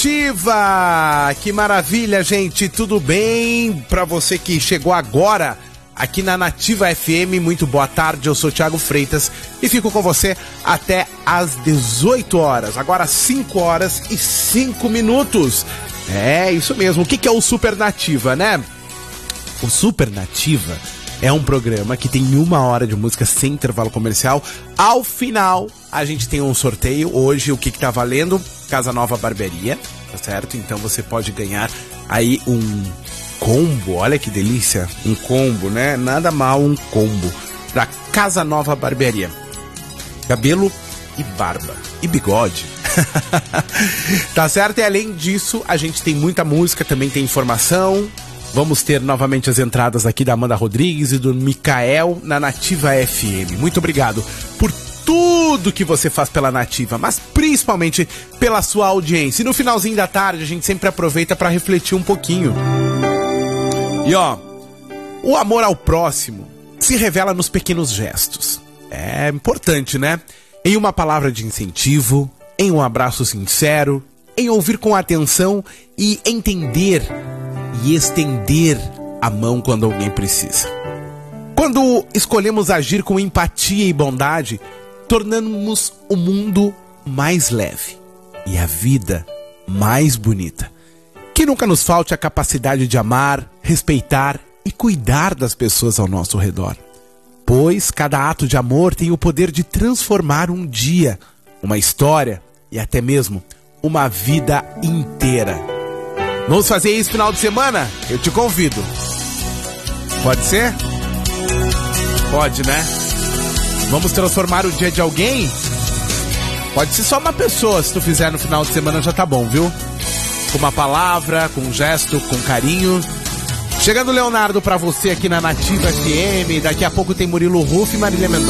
Nativa! Que maravilha, gente! Tudo bem? Pra você que chegou agora aqui na Nativa FM, muito boa tarde, eu sou Thiago Freitas e fico com você até às 18 horas, agora 5 horas e 5 minutos. É, isso mesmo. O que é o Super Nativa, né? O Super Nativa é um programa que tem 1 hora de música sem intervalo comercial. Ao final, a gente tem um sorteio. Hoje, o que tá valendo? Casa Nova Barbearia, tá certo? Então você pode ganhar aí um combo. Olha que delícia, um combo, né? Nada mal um combo pra Casa Nova Barbearia. Cabelo e barba e bigode. Tá certo? E além disso, a gente tem muita música, também tem informação. Vamos ter novamente as entradas aqui da Amanda Rodrigues e do Mikael na Nativa FM. Muito obrigado por tudo que você faz pela Nativa, mas principalmente pela sua audiência. E no finalzinho da tarde a gente sempre aproveita para refletir um pouquinho. E ó, o amor ao próximo se revela nos pequenos gestos. É importante, né? Em uma palavra de incentivo, em um abraço sincero, em ouvir com atenção e entender e estender a mão quando alguém precisa. Quando escolhemos agir com empatia e bondade, tornamos o mundo mais leve e a vida mais bonita. Que nunca nos falte a capacidade de amar, respeitar e cuidar das pessoas ao nosso redor. Pois cada ato de amor tem o poder de transformar um dia, uma história e até mesmo uma vida inteira. Vamos fazer isso final de semana? Eu te convido. Pode ser? Pode, né? Vamos transformar o dia de alguém? Pode ser só uma pessoa, se tu fizer no final de semana já tá bom, viu? Com uma palavra, com um gesto, com carinho. Chegando o Leonardo pra você aqui na Nativa FM. Daqui a pouco tem Murilo Ruff e Marília Mendonça.